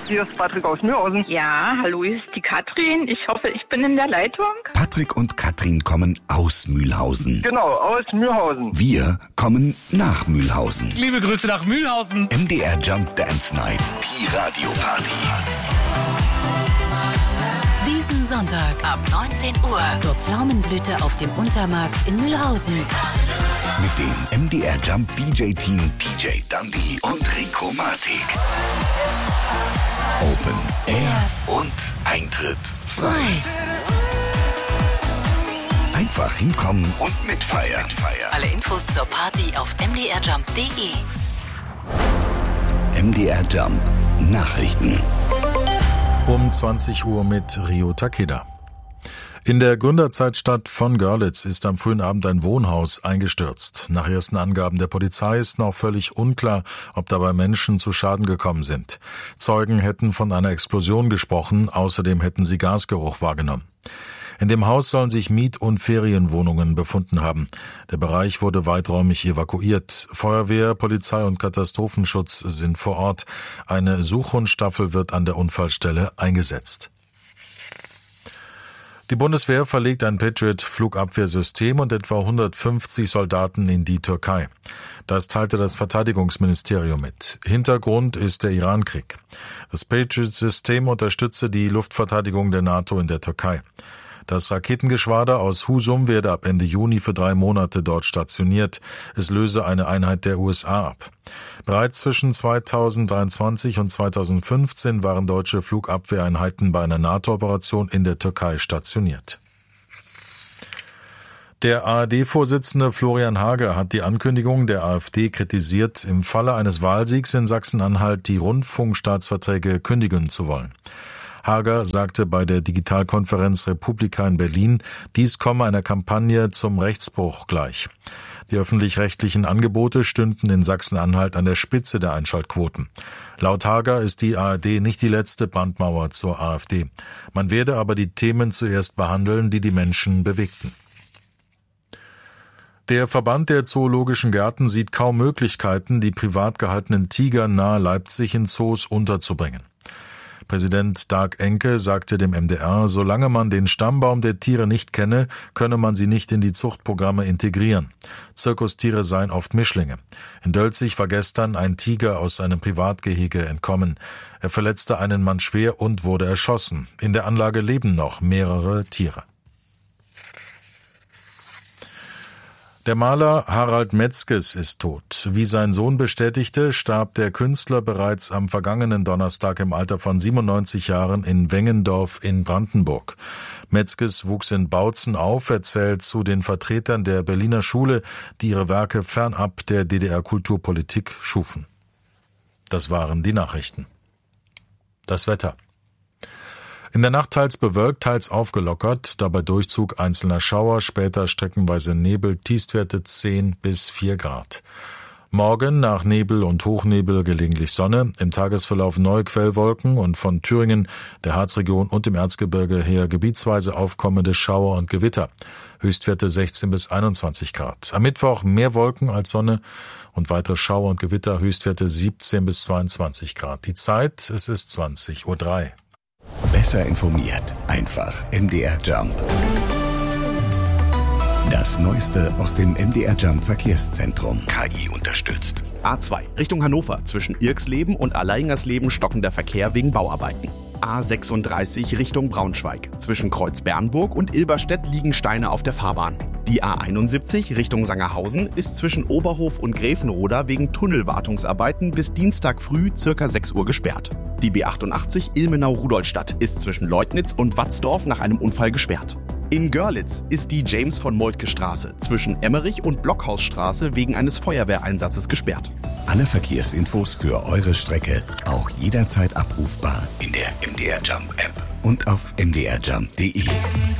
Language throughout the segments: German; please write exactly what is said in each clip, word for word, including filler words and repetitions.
Hier ist Patrick aus Mühlhausen. Ja, hallo, hier ist die Katrin. Ich hoffe, ich bin in der Leitung. Patrick und Katrin kommen aus Mühlhausen. Genau, aus Mühlhausen. Wir kommen nach Mühlhausen. Liebe Grüße nach Mühlhausen. M D R Jump Dance Night, die Radioparty. Diesen Sonntag ab neunzehn Uhr zur Pflaumenblüte auf dem Untermarkt in Mühlhausen. Mit dem M D R Jump D J-Team D J Dundee und Rico Matic. Open Air und Eintritt frei. Einfach hinkommen und mitfeiern. Alle Infos zur Party auf m d r jump punkt d e. M D R Jump Nachrichten. Um zwanzig Uhr mit Rio Takeda. In der Gründerzeitstadt von Görlitz ist am frühen Abend ein Wohnhaus eingestürzt. Nach ersten Angaben der Polizei ist noch völlig unklar, ob dabei Menschen zu Schaden gekommen sind. Zeugen hätten von einer Explosion gesprochen, außerdem hätten sie Gasgeruch wahrgenommen. In dem Haus sollen sich Miet- und Ferienwohnungen befunden haben. Der Bereich wurde weiträumig evakuiert. Feuerwehr, Polizei und Katastrophenschutz sind vor Ort. Eine Suchhundstaffel wird an der Unfallstelle eingesetzt. Die Bundeswehr verlegt ein Patriot-Flugabwehrsystem und etwa hundertfünfzig Soldaten in die Türkei. Das teilte das Verteidigungsministerium mit. Hintergrund ist der Iran-Krieg. Das Patriot-System unterstütze die Luftverteidigung der NATO in der Türkei. Das Raketengeschwader aus Husum werde ab Ende Juni für drei Monate dort stationiert. Es löse eine Einheit der U S A ab. Bereits zwischen zweitausenddreiundzwanzig und zweitausendfünfzehn waren deutsche Flugabwehreinheiten bei einer NATO-Operation in der Türkei stationiert. Der A R D-Vorsitzende Florian Hager hat die Ankündigung der AfD kritisiert, im Falle eines Wahlsiegs in Sachsen-Anhalt die Rundfunkstaatsverträge kündigen zu wollen. Hager sagte bei der Digitalkonferenz Republika in Berlin, dies komme einer Kampagne zum Rechtsbruch gleich. Die öffentlich-rechtlichen Angebote stünden in Sachsen-Anhalt an der Spitze der Einschaltquoten. Laut Hager ist die A R D nicht die letzte Brandmauer zur AfD. Man werde aber die Themen zuerst behandeln, die die Menschen bewegten. Der Verband der Zoologischen Gärten sieht kaum Möglichkeiten, die privat gehaltenen Tiger nahe Leipzig in Zoos unterzubringen. Präsident Dag Enke sagte dem M D R, solange man den Stammbaum der Tiere nicht kenne, könne man sie nicht in die Zuchtprogramme integrieren. Zirkustiere seien oft Mischlinge. In Dölzig war gestern ein Tiger aus einem Privatgehege entkommen. Er verletzte einen Mann schwer und wurde erschossen. In der Anlage leben noch mehrere Tiere. Der Maler Harald Metzges ist tot. Wie sein Sohn bestätigte, starb der Künstler bereits am vergangenen Donnerstag im Alter von siebenundneunzig Jahren in Wengendorf in Brandenburg. Metzges wuchs in Bautzen auf, erzählt zu den Vertretern der Berliner Schule, die ihre Werke fernab der D D R-Kulturpolitik schufen. Das waren die Nachrichten. Das Wetter. In der Nacht teils bewölkt, teils aufgelockert, dabei Durchzug einzelner Schauer, später streckenweise Nebel, Tiefstwerte zehn bis vier Grad. Morgen nach Nebel und Hochnebel gelegentlich Sonne, im Tagesverlauf neue Quellwolken und von Thüringen, der Harzregion und dem Erzgebirge her gebietsweise aufkommende Schauer und Gewitter. Höchstwerte sechzehn bis einundzwanzig Grad. Am Mittwoch mehr Wolken als Sonne und weitere Schauer und Gewitter, Höchstwerte siebzehn bis zweiundzwanzig Grad. Die Zeit, es ist zwanzig Uhr drei. Besser informiert. Einfach M D R Jump. Das Neueste aus dem M D R Jump Verkehrszentrum. K I unterstützt. A zwei Richtung Hannover. Zwischen Irksleben und Alleingersleben stockender Verkehr wegen Bauarbeiten. A sechsunddreißig Richtung Braunschweig. Zwischen Kreuz-Bernburg und Ilberstedt liegen Steine auf der Fahrbahn. Die A einundsiebzig Richtung Sangerhausen ist zwischen Oberhof und Gräfenroda wegen Tunnelwartungsarbeiten bis Dienstag früh circa sechs Uhr gesperrt. Die B achtundachtzig Ilmenau-Rudolstadt ist zwischen Leutnitz und Watzdorf nach einem Unfall gesperrt. In Görlitz ist die James-von-Moltke-Straße zwischen Emmerich und Blockhausstraße wegen eines Feuerwehreinsatzes gesperrt. Alle Verkehrsinfos für eure Strecke auch jederzeit abrufbar in der M D R Jump App und auf m d r jump punkt d e.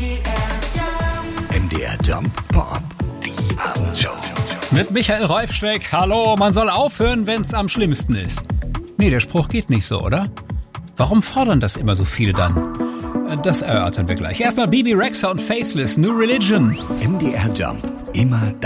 M D R Jump Pop-Up, die Abendshow. Mit Michael Reufschreck. Hallo, man soll aufhören, wenn's am schlimmsten ist. Nee, der Spruch geht nicht so, oder? Warum fordern das immer so viele dann? Das erörtern wir gleich. Erstmal Bibi Rexha und Faithless, New Religion. M D R Jump, immer da.